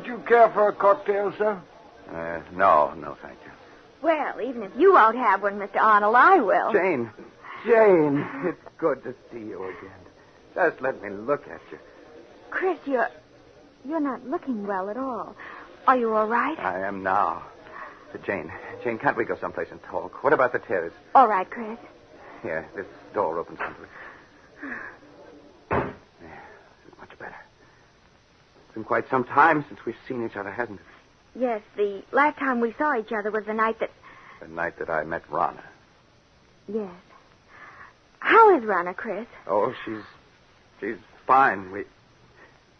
Would you care for a cocktail, sir? No, thank you. Well, even if you won't have one, Mr. Arnold, I will. Jane, it's good to see you again. Just let me look at you. Chris, you're not looking well at all. Are you all right? I am now. Jane, can't we go someplace and talk? What about the terrace? All right, Chris. Here, this door opens onto it. Yeah, this is much better. It's been quite some time since we've seen each other, hasn't it? Yes, the last time we saw each other was the night that... The night that I met Rana. Yes. How is Rana, Chris? Oh, she's fine.